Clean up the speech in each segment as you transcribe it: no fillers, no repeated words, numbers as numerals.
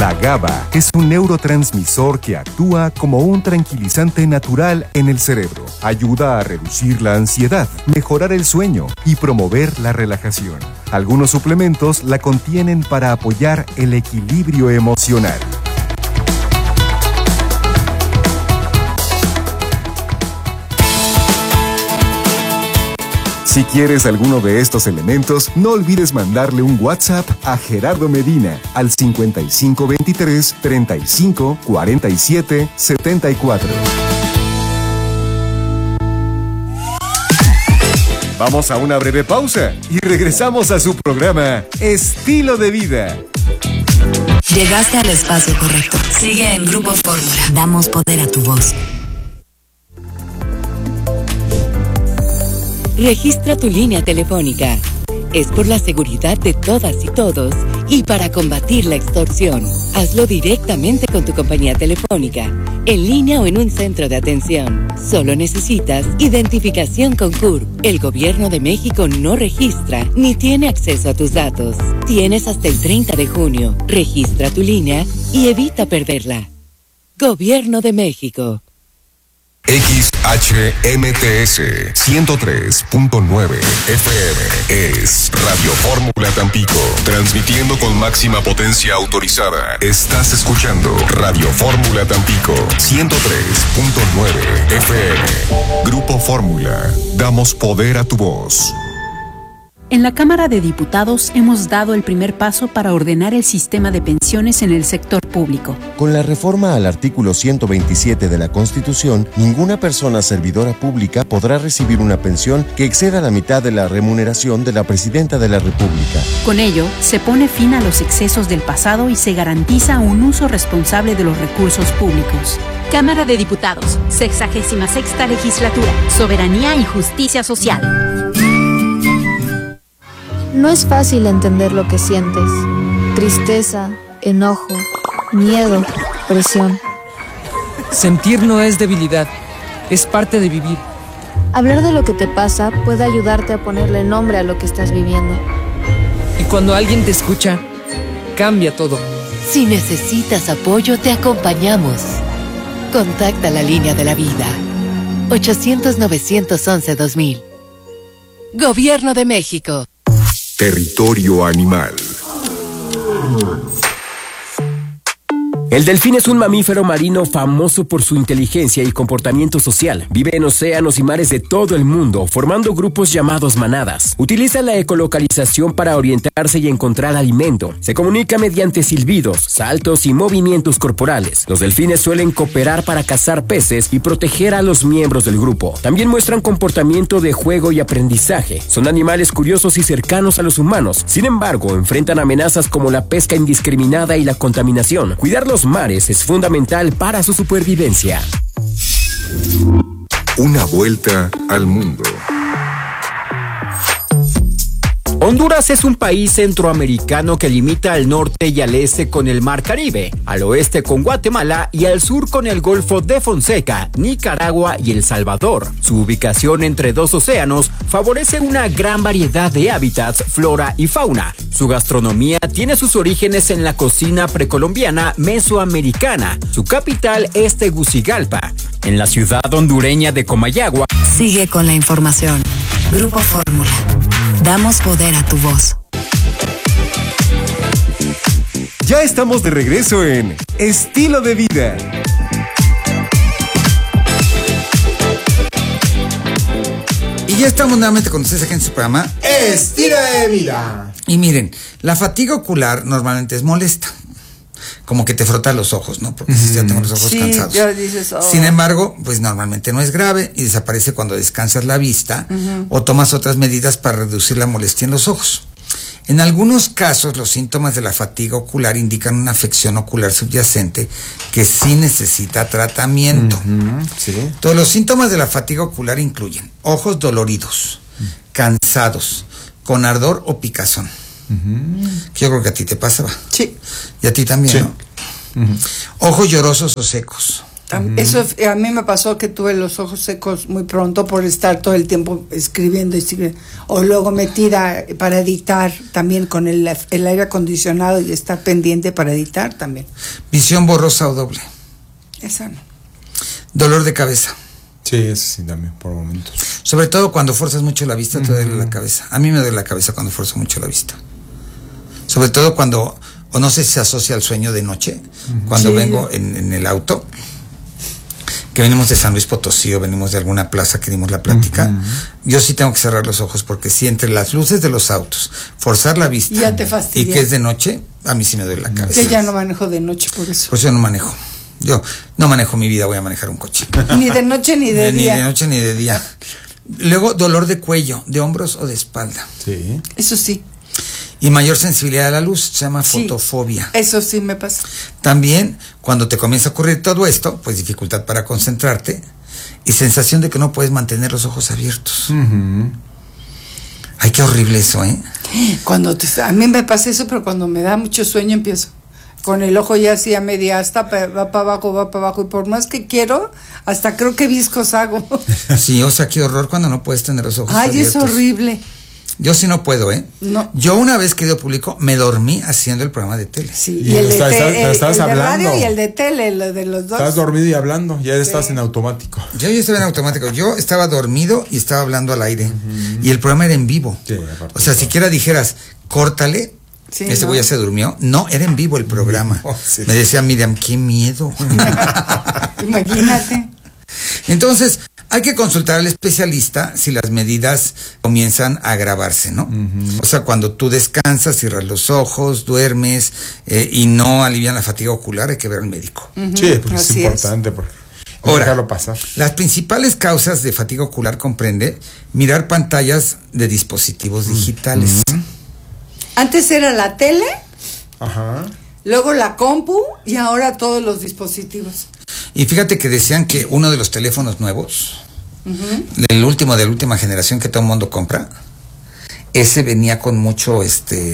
La GABA es un neurotransmisor que actúa como un tranquilizante natural en el cerebro. Ayuda a reducir la ansiedad, mejorar el sueño y promover la relajación. Algunos suplementos la contienen para apoyar el equilibrio emocional. Si quieres alguno de estos elementos, no olvides mandarle un WhatsApp a Gerardo Medina al 5523 35 47 74. Vamos a una breve pausa y regresamos a su programa Estilo de Vida. Llegaste al espacio correcto. Sigue en Grupo Fórmula. Damos poder a tu voz. Registra tu línea telefónica. Es por la seguridad de todas y todos y para combatir la extorsión. Hazlo directamente con tu compañía telefónica, en línea o en un centro de atención. Solo necesitas identificación con CURP. El Gobierno de México no registra ni tiene acceso a tus datos. Tienes hasta el 30 de junio. Registra tu línea y evita perderla. Gobierno de México. XHMTS 103.9 FM es Radio Fórmula Tampico, transmitiendo con máxima potencia autorizada. Estás escuchando Radio Fórmula Tampico 103.9 FM. Grupo Fórmula, damos poder a tu voz. En la Cámara de Diputados hemos dado el primer paso para ordenar el sistema de pensiones en el sector público. Con la reforma al artículo 127 de la Constitución, ninguna persona servidora pública podrá recibir una pensión que exceda la mitad de la remuneración de la Presidenta de la República. Con ello, se pone fin a los excesos del pasado y se garantiza un uso responsable de los recursos públicos. Cámara de Diputados, 66ª Legislatura, Soberanía y Justicia Social. No es fácil entender lo que sientes. Tristeza, enojo, miedo, presión. Sentir no es debilidad, es parte de vivir. Hablar de lo que te pasa puede ayudarte a ponerle nombre a lo que estás viviendo. Y cuando alguien te escucha, cambia todo. Si necesitas apoyo, te acompañamos. Contacta la línea de la vida. 800-911-2000. Gobierno de México. Territorio animal. El delfín es un mamífero marino famoso por su inteligencia y comportamiento social. Vive en océanos y mares de todo el mundo, formando grupos llamados manadas. Utiliza la ecolocalización para orientarse y encontrar alimento. Se comunica mediante silbidos, saltos y movimientos corporales. Los delfines suelen cooperar para cazar peces y proteger a los miembros del grupo. También muestran comportamiento de juego y aprendizaje. Son animales curiosos y cercanos a los humanos. Sin embargo, enfrentan amenazas como la pesca indiscriminada y la contaminación. Cuidar los mares es fundamental para su supervivencia. Una vuelta al mundo. Honduras es un país centroamericano que limita al norte y al este con el Mar Caribe, al oeste con Guatemala y al sur con el Golfo de Fonseca, Nicaragua y El Salvador. Su ubicación entre dos océanos favorece una gran variedad de hábitats, flora y fauna. Su gastronomía tiene sus orígenes en la cocina precolombiana mesoamericana. Su capital es Tegucigalpa. En la ciudad hondureña de Comayagua. Sigue con la información. Grupo Fórmula. Damos poder a tu voz. Ya estamos de regreso en Estilo de Vida. Y ya estamos nuevamente con ustedes aquí en su programa Estilo de Vida. Y miren, la fatiga ocular normalmente es molesta. Como que te frota los ojos, ¿no? Porque ya tengo los ojos cansados. Ya dices, oh. Sin embargo, pues normalmente no es grave y desaparece cuando descansas la vista o tomas otras medidas para reducir la molestia en los ojos. En algunos casos, los síntomas de la fatiga ocular indican una afección ocular subyacente que sí necesita tratamiento. Sí. Todos los síntomas de la fatiga ocular incluyen ojos doloridos, cansados, con ardor o picazón. Que yo creo que a ti te pasa, ¿va? Sí. Y a ti también, sí. ¿no? Ojos llorosos o secos. Eso a mí me pasó que tuve los ojos secos muy pronto por estar todo el tiempo escribiendo, o luego metida para editar también con el aire acondicionado y estar pendiente para editar también. Visión borrosa o doble. Esa no. Dolor de cabeza. Sí, eso sí también, por momentos. Sobre todo cuando fuerzas mucho la vista, te duele la cabeza. A mí me duele la cabeza cuando fuerzo mucho la vista. Sobre todo cuando, o no sé si se asocia al sueño de noche, cuando vengo en el auto, que venimos de San Luis Potosí o venimos de alguna plaza que dimos la plática, yo sí tengo que cerrar los ojos porque si entre las luces de los autos, forzar la vista ya te fastidia. Y que es de noche, a mí sí me duele la cabeza. Yo ya no manejo de noche por eso. Por eso yo no manejo. Yo no manejo mi vida, voy a manejar un coche. Ni de noche ni de día. Ni de noche ni de día. Luego, dolor de cuello, de hombros o de espalda. Sí. Eso sí. Y mayor sensibilidad a la luz, se llama fotofobia. Eso sí me pasa. También, cuando te comienza a ocurrir todo esto, pues dificultad para concentrarte y sensación de que no puedes mantener los ojos abiertos. Ay, qué horrible eso, ¿eh? A mí me pasa eso, pero cuando me da mucho sueño empiezo con el ojo ya así a media asta, va para abajo, y por más que quiero, hasta creo que viscos hago. Sí, o sea, qué horror cuando no puedes tener los ojos abiertos. Ay, es horrible. Yo sí no puedo, ¿eh? No. Yo una vez, querido público, me dormí haciendo el programa de tele. Sí, y el de radio y el de tele, lo de los dos. Estás dormido y hablando, ya estás en automático. Yo ya estaba en automático, yo estaba dormido y estaba hablando al aire. Y el programa era en vivo. Sí, o sea, siquiera dijeras, córtale, ese güey ya se durmió. No, era en vivo el programa. Sí. Me decía Miriam, qué miedo. Imagínate. Entonces, hay que consultar al especialista si las medidas comienzan a agravarse, ¿no? O sea, cuando tú descansas, cierras los ojos, duermes y no alivian la fatiga ocular, hay que ver al médico. Sí, porque es importante. Porque ahora, dejarlo pasar. Las principales causas de fatiga ocular comprende mirar pantallas de dispositivos digitales. Antes era la tele, luego la compu y ahora todos los dispositivos. Y fíjate que decían que uno de los teléfonos nuevos, el último de la última generación que todo el mundo compra, ese venía con mucho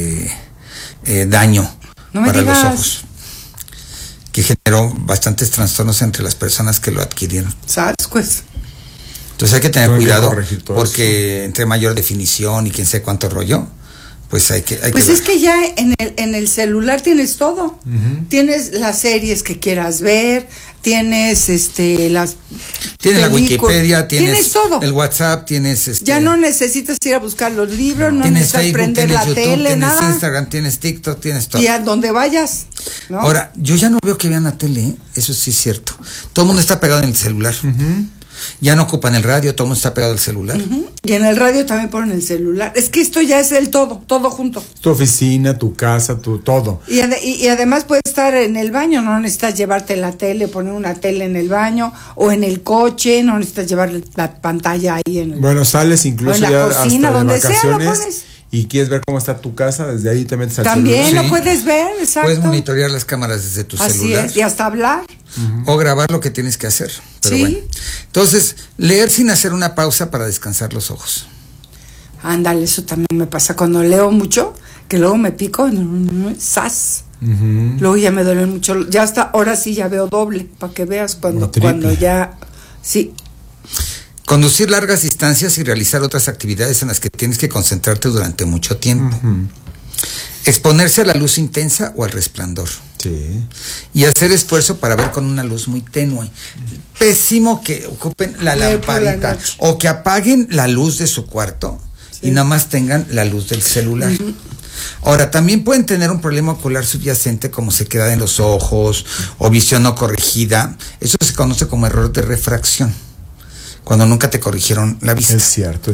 daño para los ojos, que generó bastantes trastornos entre las personas que lo adquirieron. ¿Sabes? Pues. Entonces hay que tener cuidado porque entre mayor definición y quién sabe cuánto rollo, pues hay que pues es que ya en el celular tienes todo. Tienes las series que quieras ver, tienes tienes la Wikipedia, tienes todo. El WhatsApp, tienes ya no necesitas ir a buscar los libros, no necesitas Facebook, prender la YouTube, tele, tienes nada. Instagram, tienes TikTok, tienes todo. Y a donde vayas, ¿no? Ahora, yo ya no veo que vean la tele, ¿eh? Eso sí es cierto. Todo el mundo está pegado en el celular. Ya no ocupan el radio, todo el mundo está pegado al celular. Y en el radio también ponen el celular. Es que esto ya es el todo junto. Tu oficina, tu casa, tu todo. Y además puedes estar en el baño, no necesitas llevarte la tele, poner una tele en el baño, o en el coche, no necesitas llevar la pantalla ahí en el... Bueno, sales incluso ya cocina, hasta de vacaciones. Sea, lo pones. Y quieres ver cómo está tu casa, desde ahí te metes al celular. También lo puedes ver, exacto. Puedes monitorear las cámaras desde tu celular. Así es, y hasta hablar. O grabar lo que tienes que hacer. Pero bueno. Entonces, leer sin hacer una pausa para descansar los ojos. Ándale, eso también me pasa cuando leo mucho, que luego me pico, ¡zas! Luego ya me duele mucho, ya hasta ahora sí ya veo doble, para que veas cuando ya... Sí. Conducir largas distancias y realizar otras actividades en las que tienes que concentrarte durante mucho tiempo. Exponerse a la luz intensa o al resplandor. Sí. Y hacer esfuerzo para ver con una luz muy tenue. Pésimo que ocupen la lamparita o que apaguen la luz de su cuarto y nada más tengan la luz del celular. Ahora, también pueden tener un problema ocular subyacente como sequedad en los ojos o visión no corregida. Eso se conoce como error de refracción, cuando nunca te corrigieron la vista. Es cierto.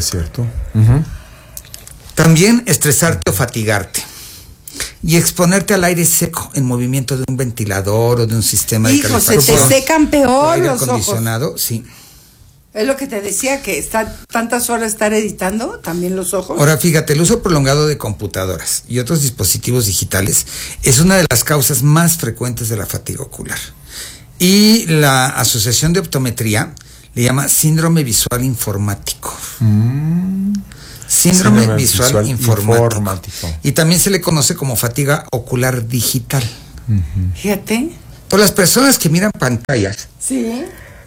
También estresarte o fatigarte. Y exponerte al aire seco en movimiento de un ventilador o de un sistema de calefacción. Se te secan peor los acondicionado, ojos. Sí. Es lo que te decía, que está tantas horas estar editando, también los ojos. Ahora, fíjate, el uso prolongado de computadoras y otros dispositivos digitales es una de las causas más frecuentes de la fatiga ocular. Y la Asociación de Optometría le llama síndrome visual informático. Síndrome visual informático. Y también se le conoce como fatiga ocular digital. Fíjate. Por las personas que miran pantallas, sí,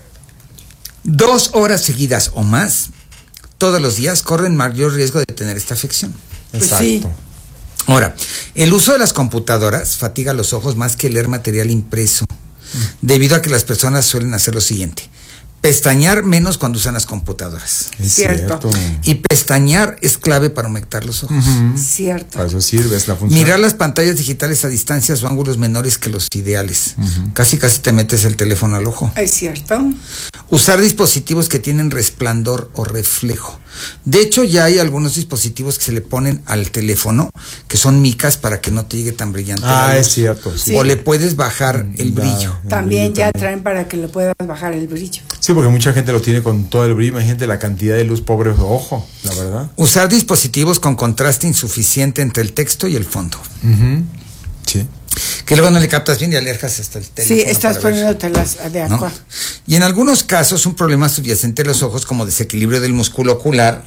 2 horas seguidas o más, todos los días, corren mayor riesgo de tener esta afección. Exacto. Sí. Ahora, el uso de las computadoras fatiga los ojos más que leer material impreso, debido a que las personas suelen hacer lo siguiente: pestañear menos cuando usan las computadoras. Es cierto. Y pestañear es clave para humectar los ojos. Cierto. Para eso sirve, es la función. Mirar las pantallas digitales a distancias o ángulos menores que los ideales. Casi te metes el teléfono al ojo. Es cierto. Usar dispositivos que tienen resplandor o reflejo. De hecho, ya hay algunos dispositivos que se le ponen al teléfono que son micas para que no te llegue tan brillante. Es cierto. Sí. O le puedes bajar el brillo. También ya traen para que le puedas bajar el brillo. Sí, porque mucha gente lo tiene con todo el brillo. Imagínate la cantidad de luz, pobre ojo, la verdad. Usar dispositivos con contraste insuficiente entre el texto y el fondo. Sí. Que luego no le captas bien y alejas hasta el teléfono. Sí, estás poniéndote las de acuerdo. ¿No? Y en algunos casos un problema subyacente de los ojos, como desequilibrio del músculo ocular,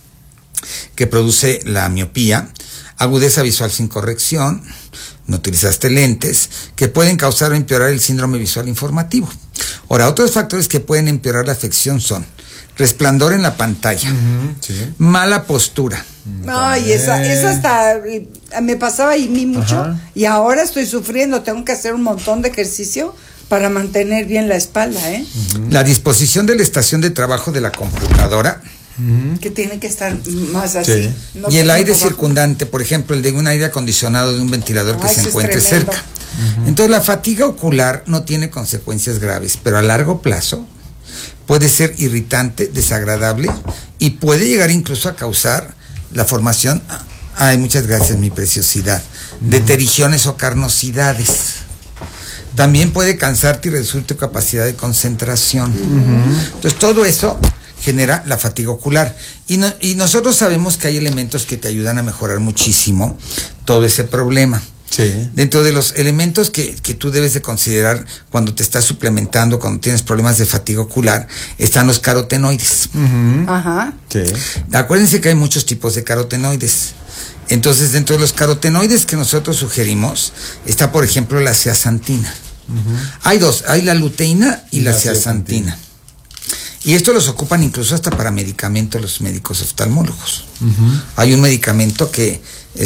que produce la miopía, agudeza visual sin corrección, no utilizaste lentes, que pueden causar o empeorar el síndrome visual informativo. Ahora, otros factores que pueden empeorar la afección son resplandor en la pantalla, mala postura. Ay, esa hasta me pasaba a mí mucho. Y ahora estoy sufriendo, tengo que hacer un montón de ejercicio para mantener bien la espalda, La disposición de la estación de trabajo de la computadora, que tiene que estar más así. No, y el aire circundante, por ejemplo, el de un aire acondicionado de un ventilador que se encuentre cerca. Entonces, la fatiga ocular no tiene consecuencias graves, pero a largo plazo puede ser irritante, desagradable y puede llegar incluso a causar la formación, muchas gracias, mi preciosidad, de terigiones o carnosidades. También puede cansarte y reducir tu capacidad de concentración. Entonces, todo eso genera la fatiga ocular. Y nosotros sabemos que hay elementos que te ayudan a mejorar muchísimo todo ese problema. Sí. Dentro de los elementos que tú debes de considerar cuando te estás suplementando, cuando tienes problemas de fatiga ocular, están los carotenoides. Sí. Acuérdense que hay muchos tipos de carotenoides. Entonces, dentro de los carotenoides que nosotros sugerimos, está, por ejemplo, la zeaxantina. Hay dos, hay la luteína y la zeaxantina. Y esto los ocupan incluso hasta para medicamentos los médicos oftalmólogos. Hay un medicamento que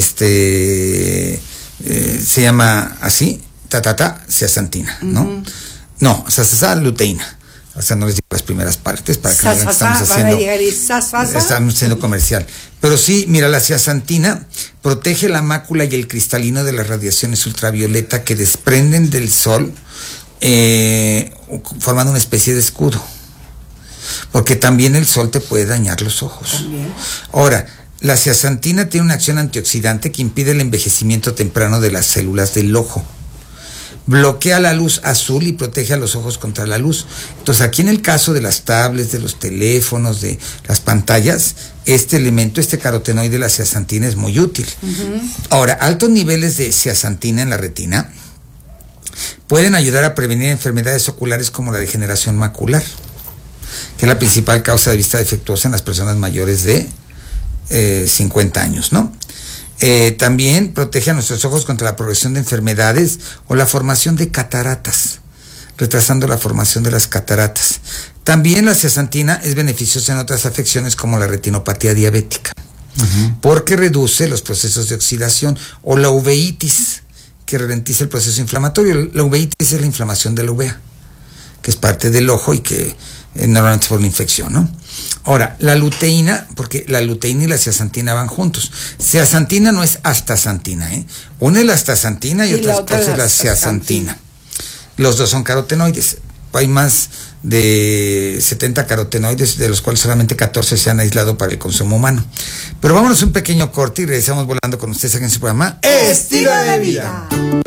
se llama así, zeaxantina, ¿no? No, luteína. O sea, no les digo las primeras partes para que no vean que estamos haciendo comercial. Pero sí, mira, la zeaxantina protege la mácula y el cristalino de las radiaciones ultravioleta que desprenden del sol, formando una especie de escudo. Porque también el sol te puede dañar los ojos. Ahora, la zeaxantina tiene una acción antioxidante que impide el envejecimiento temprano de las células del ojo. Bloquea la luz azul y protege a los ojos contra la luz. Entonces, aquí en el caso de las tablets, de los teléfonos, de las pantallas, este elemento, este carotenoide de la zeaxantina es muy útil. Ahora, altos niveles de zeaxantina en la retina pueden ayudar a prevenir enfermedades oculares como la degeneración macular, que es la principal causa de vista defectuosa en las personas mayores de 50 años, ¿no? También protege a nuestros ojos contra la progresión de enfermedades o la formación de cataratas, retrasando la formación de las cataratas. También la zeaxantina es beneficiosa en otras afecciones como la retinopatía diabética, porque reduce los procesos de oxidación, o la uveitis, que ralentiza el proceso inflamatorio. La uveitis es la inflamación de la uvea, que es parte del ojo y que normalmente por una infección, ¿no? Ahora, la luteína, porque la luteína y la zeaxantina van juntos. Zeaxantina no es astaxantina, Una es la astaxantina y otra es la zeaxantina. Los dos son carotenoides. Hay más de 70 carotenoides, de los cuales solamente 14 se han aislado para el consumo humano. Pero vámonos a un pequeño corte y regresamos volando con ustedes aquí en su programa Estilo de Vida.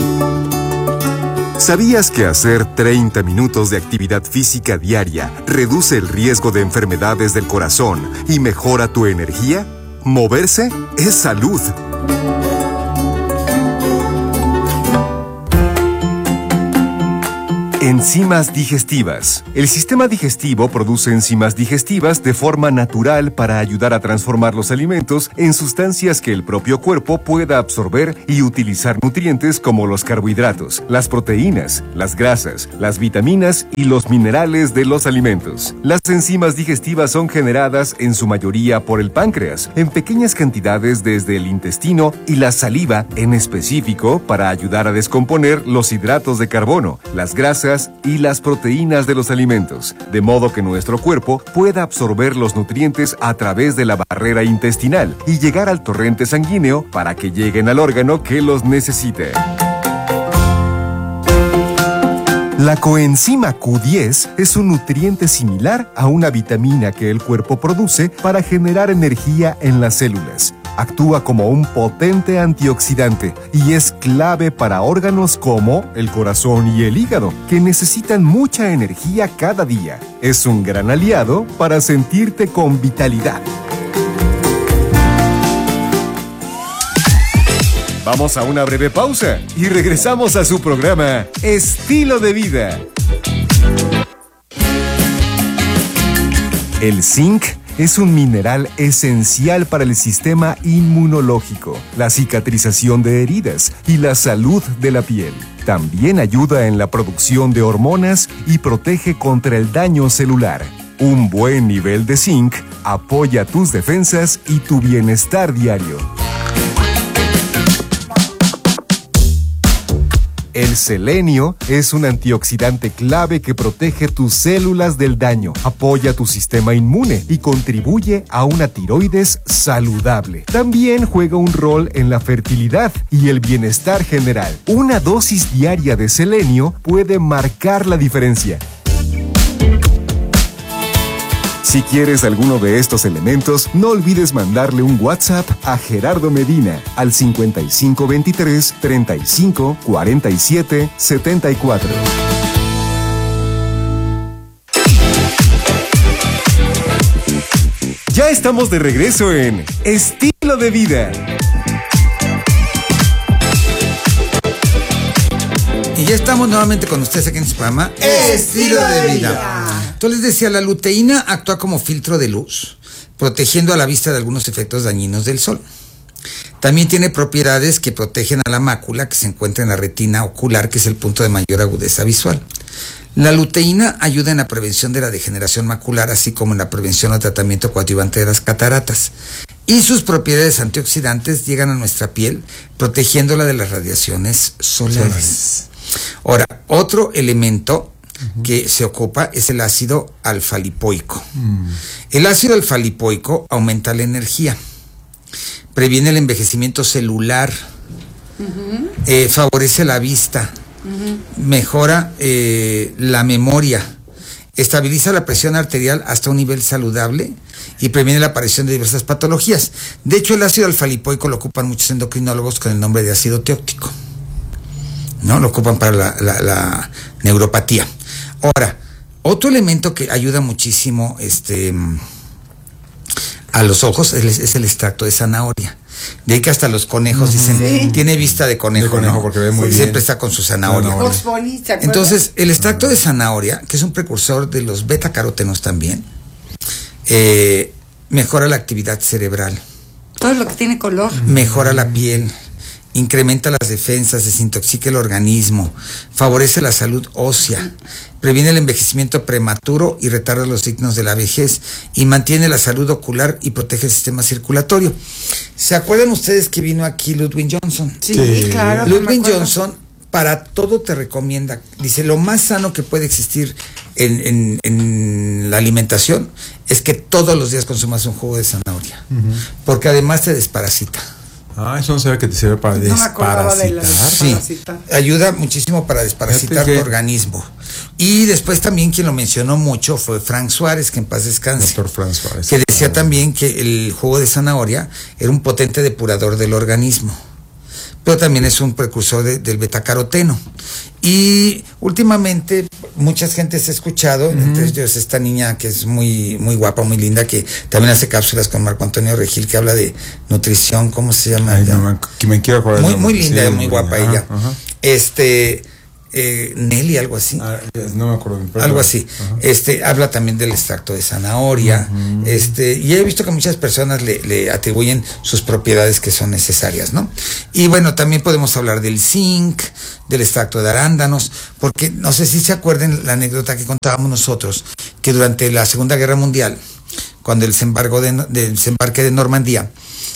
¿Sabías que hacer 30 minutos de actividad física diaria reduce el riesgo de enfermedades del corazón y mejora tu energía? Moverse es salud. Enzimas digestivas. El sistema digestivo produce enzimas digestivas de forma natural para ayudar a transformar los alimentos en sustancias que el propio cuerpo pueda absorber y utilizar nutrientes como los carbohidratos, las proteínas, las grasas, las vitaminas y los minerales de los alimentos. Las enzimas digestivas son generadas en su mayoría por el páncreas, en pequeñas cantidades desde el intestino y la saliva en específico para ayudar a descomponer los hidratos de carbono, las grasas y las proteínas de los alimentos, de modo que nuestro cuerpo pueda absorber los nutrientes a través de la barrera intestinal y llegar al torrente sanguíneo para que lleguen al órgano que los necesite. La coenzima Q10 es un nutriente similar a una vitamina que el cuerpo produce para generar energía en las células. Actúa como un potente antioxidante y es clave para órganos como el corazón y el hígado, que necesitan mucha energía cada día. Es un gran aliado para sentirte con vitalidad. Vamos a una breve pausa y regresamos a su programa Estilo de Vida. El zinc es un mineral esencial para el sistema inmunológico, la cicatrización de heridas y la salud de la piel. También ayuda en la producción de hormonas y protege contra el daño celular. Un buen nivel de zinc apoya tus defensas y tu bienestar diario. El selenio es un antioxidante clave que protege tus células del daño, apoya tu sistema inmune y contribuye a una tiroides saludable. También juega un rol en la fertilidad y el bienestar general. Una dosis diaria de selenio puede marcar la diferencia. Si quieres alguno de estos elementos, no olvides mandarle un WhatsApp a Gerardo Medina al 5523 35 47 74. Ya estamos de regreso en Estilo de Vida. Y ya estamos nuevamente con ustedes aquí en su programa Estilo de Vida. Entonces les decía, la luteína actúa como filtro de luz, protegiendo a la vista de algunos efectos dañinos del sol. También tiene propiedades que protegen a la mácula que se encuentra en la retina ocular, que es el punto de mayor agudeza visual. La luteína ayuda en la prevención de la degeneración macular, así como en la prevención o tratamiento coadyuvante de las cataratas. Y sus propiedades antioxidantes llegan a nuestra piel, protegiéndola de las radiaciones solares. Ahora, otro elemento que se ocupa es el ácido alfa-lipoico. El ácido alfa-lipoico aumenta la energía, previene el envejecimiento celular, favorece la vista, mejora la memoria, estabiliza la presión arterial hasta un nivel saludable y previene la aparición de diversas patologías. De hecho, el ácido alfa-lipoico lo ocupan muchos endocrinólogos con el nombre de ácido teóctico, ¿no? Lo ocupan para la neuropatía. Ahora, otro elemento que ayuda muchísimo a los ojos es el extracto de zanahoria. De ahí que hasta los conejos dicen, tiene vista de conejo, ¿no? Porque ve muy siempre bien. Está con su zanahoria. Entonces, el extracto de zanahoria, que es un precursor de los betacarotenos también, mejora la actividad cerebral. Todo lo que tiene color. Mejora la piel, incrementa las defensas, desintoxica el organismo, favorece la salud ósea, previene el envejecimiento prematuro y retarda los signos de la vejez y mantiene la salud ocular y protege el sistema circulatorio. ¿Se acuerdan ustedes que vino aquí Ludwig Johnson? Sí, claro. Ludwig Johnson para todo te recomienda, dice, lo más sano que puede existir en la alimentación es que todos los días consumas un jugo de zanahoria, porque además te desparasita. Ah, eso no sabe que te sirve para desparasitar. Sí, ayuda muchísimo para desparasitar tu organismo. Y después también quien lo mencionó mucho fue Frank Suárez, que en paz descanse. Doctor Frank Suárez. Que decía también que el jugo de zanahoria era un potente depurador del organismo, pero también es un precursor del betacaroteno. Y últimamente mucha gente se ha escuchado, entre ellos esta niña que es muy, muy guapa, muy linda, que también hace cápsulas con Marco Antonio Regil, que habla de nutrición, ¿cómo se llama? Ay, no, que me quiero acordar. Muy linda, sí, muy guapa ella. Nelly, algo así. No me acuerdo. Algo así. Habla también del extracto de zanahoria. Y he visto que muchas personas le atribuyen sus propiedades que son necesarias, ¿no? Y bueno, también podemos hablar del zinc, del extracto de arándanos, porque no sé si se acuerdan la anécdota que contábamos nosotros, que durante la Segunda Guerra Mundial, cuando el desembarque de Normandía,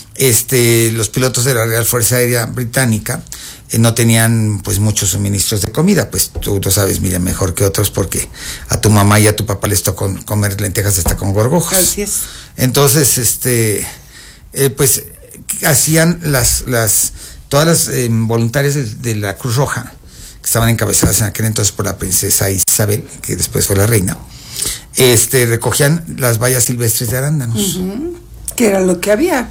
los pilotos de la Real Fuerza Aérea Británica no tenían pues muchos suministros de comida. Pues tú sabes, Miriam, mejor que otros, porque a tu mamá y a tu papá les tocó comer lentejas hasta con gorgojos. Así es. Entonces, pues hacían todas las voluntarias de la Cruz Roja, que estaban encabezadas en aquel entonces por la princesa Isabel, que después fue la reina, recogían las bayas silvestres de arándanos. Que era lo que había.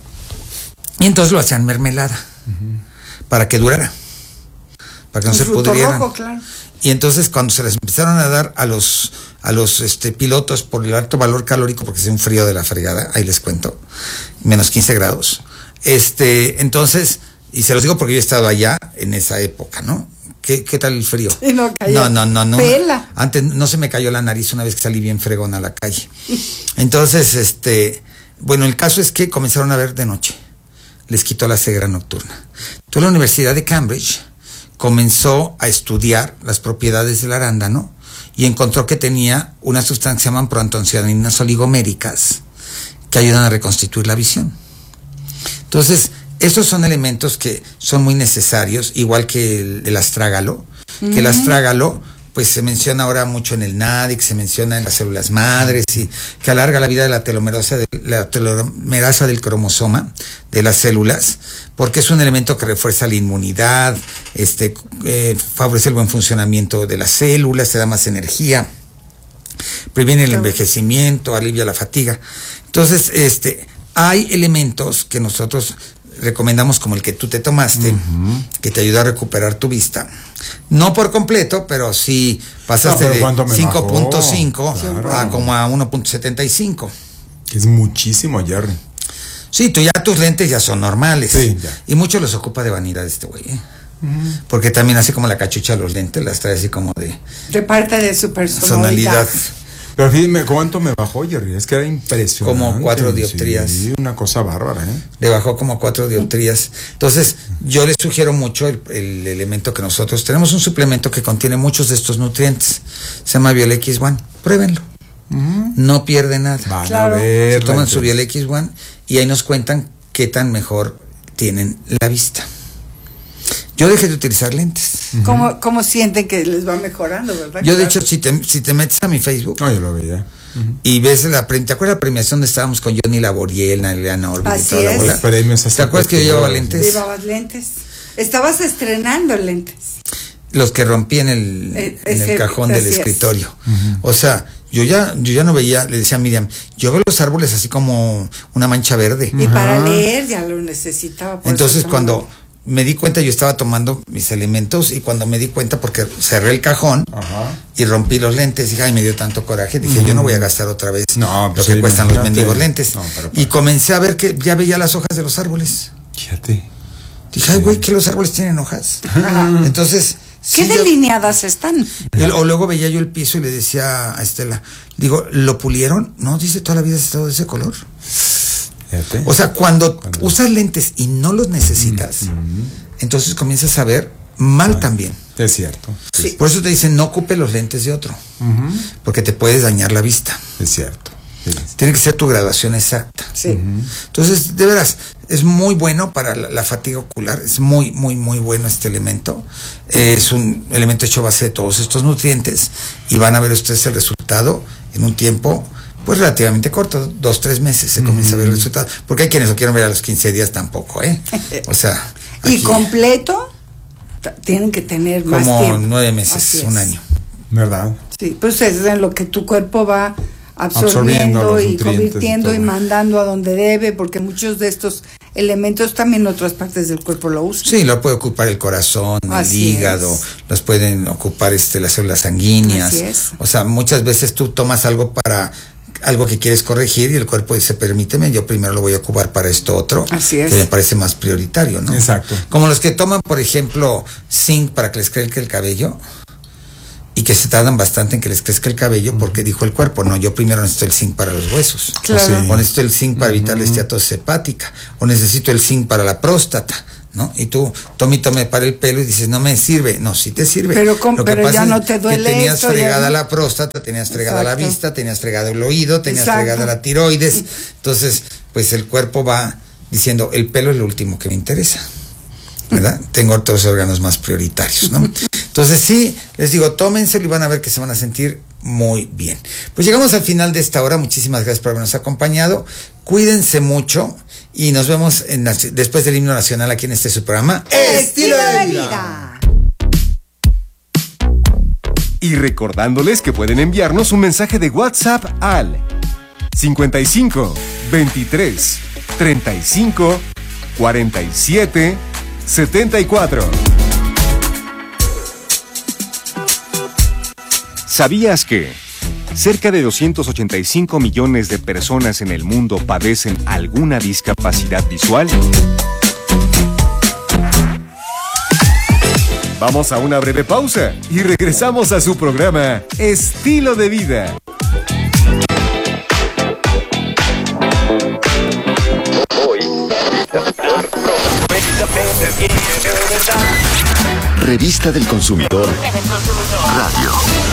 Y entonces lo hacían mermelada, para que durara, para que no se pudrieran. Rojo, claro. Y entonces cuando se les empezaron a dar a los pilotos por el alto valor calórico, porque hacía un frío de la fregada, ahí les cuento, menos 15 grados, entonces, y se los digo porque yo he estado allá en esa época, ¿no? ¿Qué tal el frío? Y no cayó. No. Pela. Antes no se me cayó la nariz una vez que salí bien fregón a la calle. Entonces, bueno, el caso es que comenzaron a ver de noche. Les quitó la ceguera nocturna. Entonces la Universidad de Cambridge comenzó a estudiar las propiedades del arándano y encontró que tenía una sustancia que se llaman proantocianinas oligoméricas que ayudan a reconstituir la visión. Entonces, estos son elementos que son muy necesarios, igual que el astrágalo, que el astrágalo pues se menciona ahora mucho en el NADIC, se menciona en las células madres, y que alarga la vida de la telomerasa del cromosoma de las células, porque es un elemento que refuerza la inmunidad, favorece el buen funcionamiento de las células, te da más energía, previene el envejecimiento, alivia la fatiga. Entonces, hay elementos que nosotros recomendamos, como el que tú te tomaste, que te ayuda a recuperar tu vista. No por completo, pero sí pasaste de 5.5 a como a 1.75. Es muchísimo, Jerry. Sí, tus lentes ya son normales. Sí, ya. Y mucho los ocupa de vanidad este güey, porque también así como la cachucha los lentes, las trae así como de parte de su personalidad. Pero fíjame, ¿cuánto me bajó, Jerry? Es que era impresionante. Como 4 dioptrías. Sí, una cosa bárbara, Le bajó como 4 dioptrías. Entonces, yo les sugiero mucho el elemento que nosotros tenemos, un suplemento que contiene muchos de estos nutrientes. Se llama Biolex One. Pruébenlo. No pierde nada. Van a ver. Se toman su Biolex One y ahí nos cuentan qué tan mejor tienen la vista. Yo dejé de utilizar lentes. ¿Cómo sienten que les va mejorando, verdad? Yo, de hecho, si te metes a mi Facebook, yo lo veía. Y ves ¿te acuerdas la premiación donde estábamos con Johnny Laboriel, Naleana Orbit y toda la bola? ¿Te acuerdas que yo llevaba lentes? Llevabas lentes. Estabas estrenando lentes. Los que rompí en el cajón del escritorio. O sea, yo ya no veía, le decía a Miriam, yo veo los árboles así como una mancha verde. Y para leer ya lo necesitaba. Entonces cuando me di cuenta, yo estaba tomando mis elementos, y cuando me di cuenta, porque cerré el cajón y rompí los lentes, dije, ay, me dio tanto coraje, dije, yo no voy a gastar otra vez lo que cuestan los mendigos lentes. Y comencé a ver que ya veía las hojas de los árboles. Fíjate. Dije, ay, güey, que los árboles tienen hojas. Entonces, ¿qué delineadas están? O luego veía yo el piso y le decía a Estela, digo, ¿lo pulieron? No, dice, toda la vida has estado de ese color. Fíjate. O sea, cuando usas lentes y no los necesitas, entonces comienzas a ver mal también. Es cierto. Sí. Por eso te dicen, no ocupe los lentes de otro, porque te puedes dañar la vista. Es cierto. Tiene que ser tu graduación exacta. Sí. Entonces, de veras, es muy bueno para la fatiga ocular, es muy, muy, muy bueno este elemento. Es un elemento hecho a base de todos estos nutrientes, y van a ver ustedes el resultado en un tiempo pues relativamente corto, 2-3 meses se comienza a ver el resultado, porque hay quienes lo quieren ver a los 15 días tampoco, o sea. Aquí, y completo, tienen que tener más tiempo. Como 9 meses, un año. ¿Verdad? Sí, pues es en lo que tu cuerpo va absorbiendo y convirtiendo y mandando a donde debe, porque muchos de estos elementos también otras partes del cuerpo lo usan. Sí, lo puede ocupar el corazón, el hígado, los pueden ocupar las células sanguíneas. Así es. O sea, muchas veces tú tomas algo para algo que quieres corregir y el cuerpo dice, permíteme, yo primero lo voy a ocupar para esto otro. Así es. Que me parece más prioritario, ¿no? Exacto. Como los que toman, por ejemplo, zinc para que les crezca el cabello y que se tardan bastante en que les crezca el cabello porque dijo el cuerpo, no, yo primero necesito el zinc para los huesos. Claro. O necesito el zinc para evitar la esteatosis hepática, o necesito el zinc para la próstata, ¿no? Y tú, tome para el pelo y dices, no me sirve. No, sí te sirve. Pero ya es no te duele que tenías esto, fregada ya... la próstata, tenías fregada la vista, tenías fregado el oído, tenías fregada la tiroides. Entonces, pues el cuerpo va diciendo, el pelo es lo último que me interesa, ¿verdad? Tengo otros órganos más prioritarios, ¿no? Entonces sí, les digo, tómenselo y van a ver que se van a sentir muy bien. Pues llegamos al final de esta hora. Muchísimas gracias por habernos acompañado. Cuídense mucho y nos vemos después del himno nacional aquí en su programa Estilo de Vida. Y recordándoles que pueden enviarnos un mensaje de WhatsApp al 55 23 35 47 74. ¿Sabías que cerca de 285 millones de personas en el mundo padecen alguna discapacidad visual? Vamos a una breve pausa y regresamos a su programa Estilo de Vida. Revista del Consumidor Radio.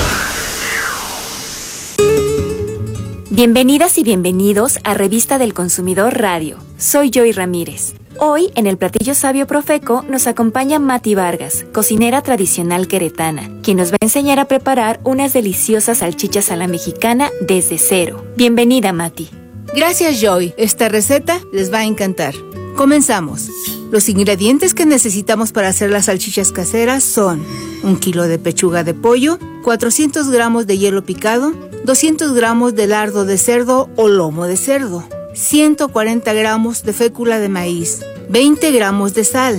Bienvenidas y bienvenidos a Revista del Consumidor Radio. Soy Joy Ramírez. Hoy, en el Platillo Sabio Profeco, nos acompaña Mati Vargas, cocinera tradicional queretana, quien nos va a enseñar a preparar unas deliciosas salchichas a la mexicana desde cero. Bienvenida, Mati. Gracias, Joy. Esta receta les va a encantar. Comenzamos. Los ingredientes que necesitamos para hacer las salchichas caseras son 1 kilo de pechuga de pollo, 400 gramos de hielo picado, 200 gramos de lardo de cerdo o lomo de cerdo, 140 gramos de fécula de maíz, 20 gramos de sal,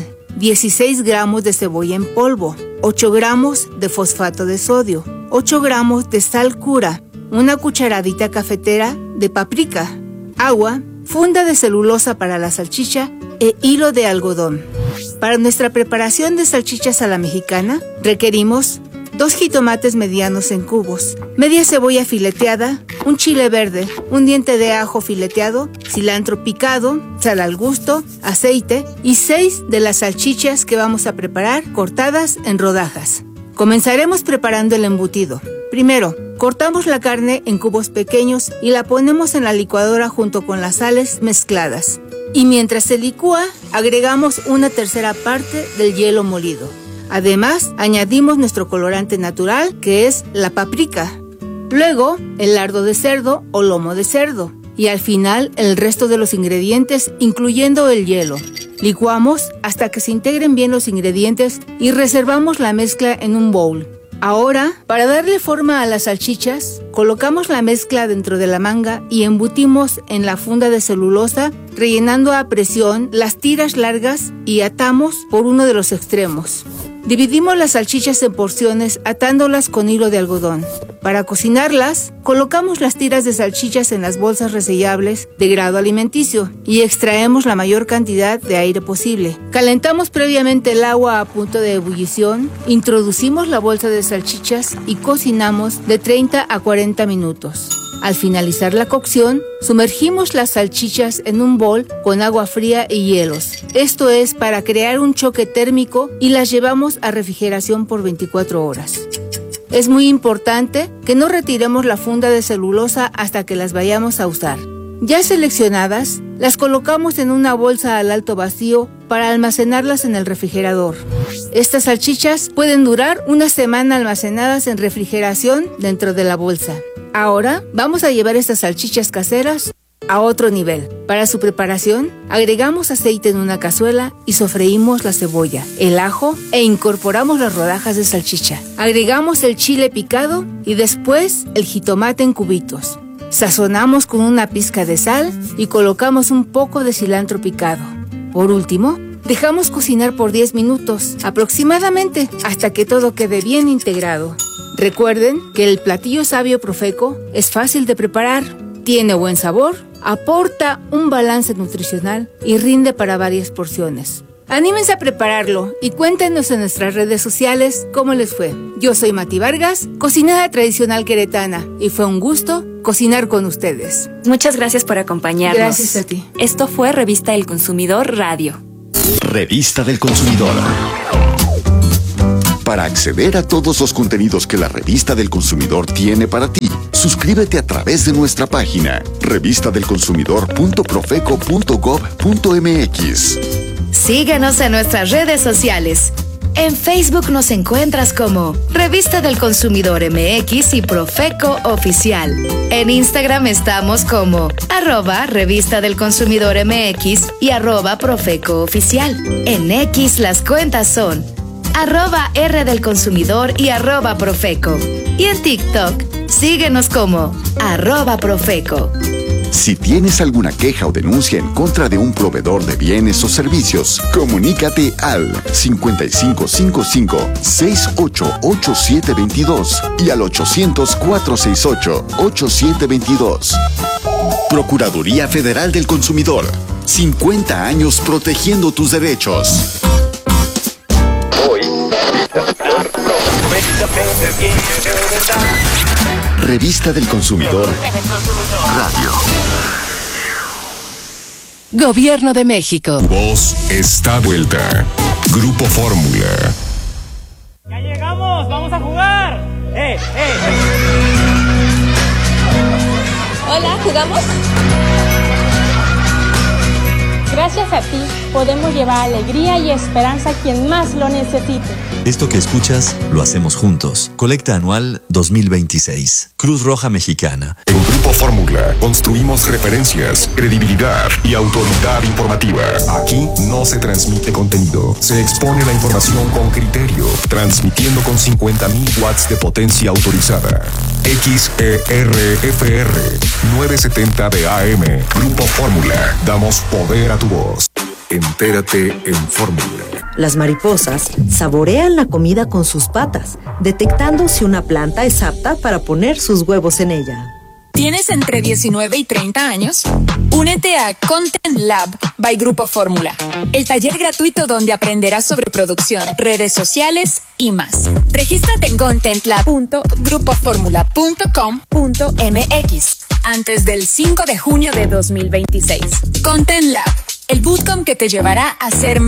16 gramos de cebolla en polvo, 8 gramos de fosfato de sodio, 8 gramos de sal cura, una cucharadita cafetera de paprika, agua, funda de celulosa para la salchicha e hilo de algodón. Para nuestra preparación de salchichas a la mexicana, requerimos 2 jitomates medianos en cubos, media cebolla fileteada, un chile verde, un diente de ajo fileteado, cilantro picado, sal al gusto, aceite y 6 de las salchichas que vamos a preparar cortadas en rodajas. Comenzaremos preparando el embutido. Primero, cortamos la carne en cubos pequeños y la ponemos en la licuadora junto con las sales mezcladas. Y mientras se licúa, agregamos una tercera parte del hielo molido. Además, añadimos nuestro colorante natural, que es la paprika. Luego, el lardo de cerdo o lomo de cerdo. Y al final, el resto de los ingredientes, incluyendo el hielo. Licuamos hasta que se integren bien los ingredientes y reservamos la mezcla en un bowl. Ahora, para darle forma a las salchichas, colocamos la mezcla dentro de la manga y embutimos en la funda de celulosa, rellenando a presión las tiras largas y atamos por uno de los extremos. Dividimos las salchichas en porciones atándolas con hilo de algodón. Para cocinarlas, colocamos las tiras de salchichas en las bolsas resellables de grado alimenticio y extraemos la mayor cantidad de aire posible. Calentamos previamente el agua a punto de ebullición, introducimos la bolsa de salchichas y cocinamos de 30 a 40 minutos. Al finalizar la cocción, sumergimos las salchichas en un bol con agua fría y hielos. Esto es para crear un choque térmico y las llevamos a refrigeración por 24 horas. Es muy importante que no retiremos la funda de celulosa hasta que las vayamos a usar. Ya seleccionadas, las colocamos en una bolsa al alto vacío para almacenarlas en el refrigerador. Estas salchichas pueden durar una semana almacenadas en refrigeración dentro de la bolsa. Ahora vamos a llevar estas salchichas caseras a otro nivel. Para su preparación, agregamos aceite en una cazuela y sofreímos la cebolla, el ajo e incorporamos las rodajas de salchicha. Agregamos el chile picado y después el jitomate en cubitos. Sazonamos con una pizca de sal y colocamos un poco de cilantro picado. Por último, dejamos cocinar por 10 minutos aproximadamente hasta que todo quede bien integrado. Recuerden que el platillo sabio Profeco es fácil de preparar, tiene buen sabor, aporta un balance nutricional y rinde para varias porciones. Anímense a prepararlo y cuéntenos en nuestras redes sociales cómo les fue. Yo soy Mati Vargas, cocinera tradicional queretana, y fue un gusto cocinar con ustedes. Muchas gracias por acompañarnos. Gracias a ti. Esto fue Revista del Consumidor Radio. Revista del Consumidor. Para acceder a todos los contenidos que la Revista del Consumidor tiene para ti, suscríbete a través de nuestra página revistadelconsumidor.profeco.gov.mx. Síguenos en nuestras redes sociales. En Facebook nos encuentras como Revista del Consumidor MX y Profeco Oficial. En Instagram estamos como @Revista del Consumidor MX y @Profeco Oficial. En X las cuentas son @R del Consumidor y @Profeco. Y en TikTok, síguenos como @Profeco. Si tienes alguna queja o denuncia en contra de un proveedor de bienes o servicios, comunícate al 5555-688722 y al 800-468-8722. Procuraduría Federal del Consumidor. 50 años protegiendo tus derechos. Revista del Consumidor Radio. Gobierno de México. Tu voz está de vuelta. Grupo Fórmula. ¡Ya llegamos! ¡Vamos a jugar! Hola, ¿jugamos? Gracias a ti podemos llevar alegría y esperanza a quien más lo necesite. Esto que escuchas lo hacemos juntos. Colecta anual 2026. Cruz Roja Mexicana. En Grupo Fórmula construimos referencias, credibilidad y autoridad informativa. Aquí no se transmite contenido, se expone la información con criterio, transmitiendo con 50,000 watts de potencia autorizada. XERFR 970 de AM. Grupo Fórmula. Damos poder a tu voz. Entérate en Fórmula. Las mariposas saborean la comida con sus patas, detectando si una planta es apta para poner sus huevos en ella. ¿Tienes entre 19 y 30 años? Únete a Content Lab by Grupo Fórmula, el taller gratuito donde aprenderás sobre producción, redes sociales y más. Regístrate en contentlab.grupoformula.com.mx antes del 5 de junio de 2026. Content Lab, el bootcamp que te llevará a ser